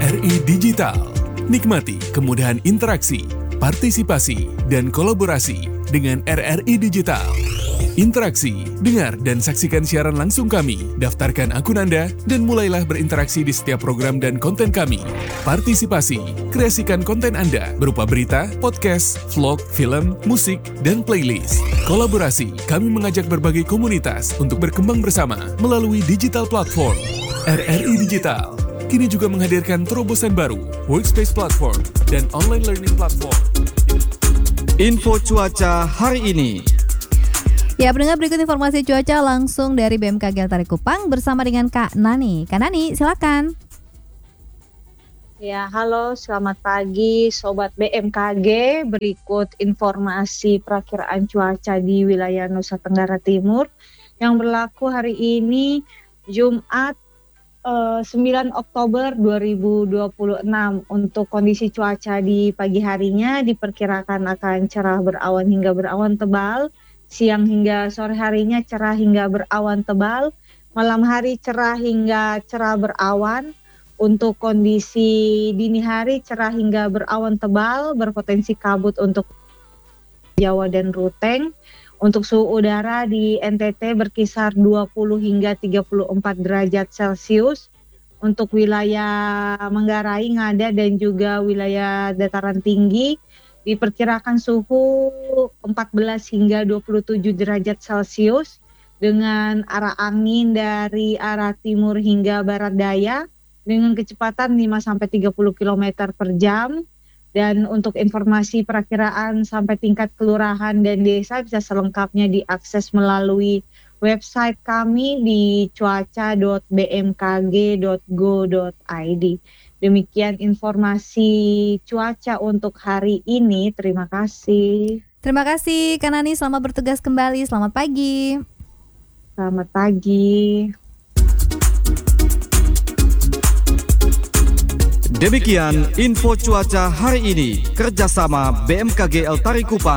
RRI Digital. Nikmati kemudahan interaksi, partisipasi, dan kolaborasi dengan RRI Digital. Interaksi, dengar dan saksikan siaran langsung kami, daftarkan akun Anda, dan mulailah berinteraksi di setiap program dan konten kami. Partisipasi, kreasikan konten Anda berupa berita, podcast, vlog, film, musik, dan playlist. Kolaborasi, kami mengajak berbagai komunitas untuk berkembang bersama melalui digital platform. RRI Digital kini juga menghadirkan terobosan baru, workspace platform, dan online learning platform. Info cuaca hari ini. Ya, pendengar, berikut informasi cuaca langsung dari BMKG Tarikupang bersama dengan Kak Nani. Kak Nani, silakan. Ya, halo, selamat pagi Sobat BMKG. Berikut informasi perakiraan cuaca di wilayah Nusa Tenggara Timur yang berlaku hari ini, Jumat 9 Oktober 2026. Untuk kondisi cuaca di pagi harinya diperkirakan akan cerah berawan hingga berawan tebal. Siang hingga sore harinya cerah hingga berawan tebal. Malam hari cerah hingga cerah berawan. Untuk kondisi dini hari cerah hingga berawan tebal, berpotensi kabut untuk Jawa dan Ruteng. Untuk suhu udara di NTT berkisar 20 hingga 34 derajat Celcius. Untuk wilayah Manggarai, Ngada, dan juga wilayah dataran tinggi diperkirakan suhu 14 hingga 27 derajat Celcius dengan arah angin dari arah timur hingga barat daya dengan kecepatan 5-30 km per jam. Dan untuk informasi perakiraan sampai tingkat kelurahan dan desa bisa selengkapnya diakses melalui website kami di cuaca.bmkg.go.id. Demikian informasi cuaca untuk hari ini. Terima kasih. Terima kasih Kak Nani, selamat bertugas kembali. Selamat pagi. Selamat pagi. Demikian info cuaca hari ini, kerjasama BMKG Tarikupang